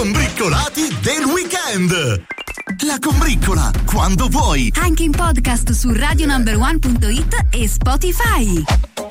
combriccolati del weekend. La combriccola, quando vuoi. Anche in podcast su radionumber1.it e Spotify.